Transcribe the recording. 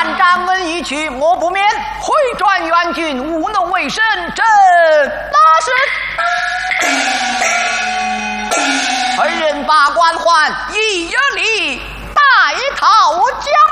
韩掌门一去，我不免回转元君，无能为生，朕那是二人把官还，一日里带逃将。